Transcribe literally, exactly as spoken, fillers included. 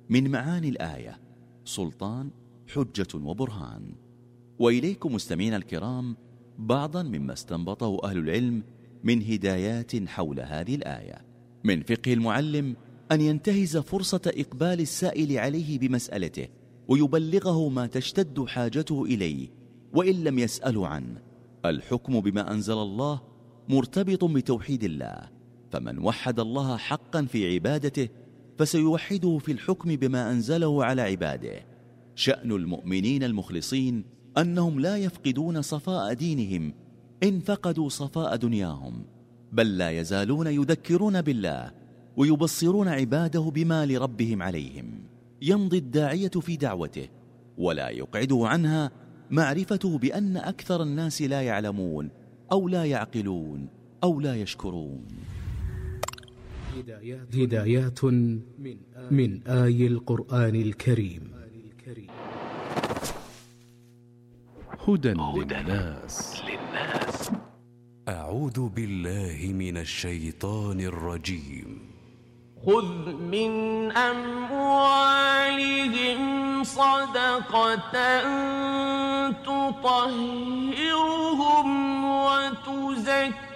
من معاني الآية سلطان حجة وبرهان. وإليكم مستمعينا الكرام بعضا مما استنبطه أهل العلم من هدايات حول هذه الآية. من فقه المعلم أن ينتهز فرصة إقبال السائل عليه بمسألته ويبلغه ما تشتد حاجته إليه وإن لم يسأله عنه. الحكم بما أنزل الله مرتبط بتوحيد الله، فمن وحد الله حقا في عبادته فسيوحده في الحكم بما أنزله على عباده. شأن المؤمنين المخلصين أنهم لا يفقدون صفاء دينهم إن فقدوا صفاء دنياهم، بل لا يزالون يذكرون بالله ويبصرون عباده بما لربهم عليهم. يمضي الداعية في دعوته ولا يقعده عنها معرفته بأن أكثر الناس لا يعلمون أو لا يعقلون أو لا يشكرون. هدايات من آي القرآن الكريم. هدى للناس. أعوذ بالله من الشيطان الرجيم. خذ من أموالهم صدقة تطهرهم وتزكيهم